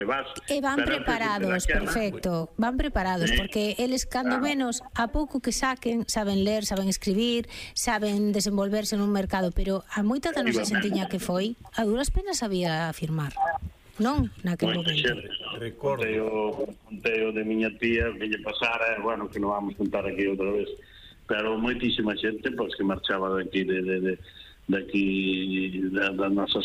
E van preparados, perfecto, van preparados, porque eles cando menos a pouco que saquen saben ler, saben escribir, saben desenvolverse nun mercado, pero a moita da nosa xentiña que foi, a duras penas sabía firmar, non? Naquel momento. Conteo de miña tía que lle pasara, bueno, que non vamos contar aquí outra vez, pero moitísima xente pois que marchaba daqui da nosa